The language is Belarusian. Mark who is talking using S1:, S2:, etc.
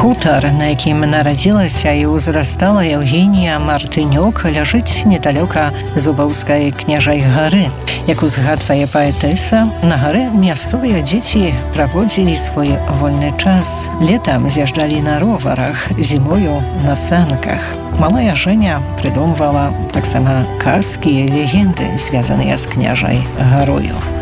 S1: Хутар, на якім нарадзілася і ўзрастала Еўгенія Мартынюк, ляжыць недалёка Зубаўскай княжай гары. Як узгадвае паэтэса, на гары мясцовыя дзеці праводзілі свой вольны час. Летам з'язджалі на роварах, зімою на санках. Малая Жэня прыдумвала таксама казкі і легенды, звязаныя з княжай гарою.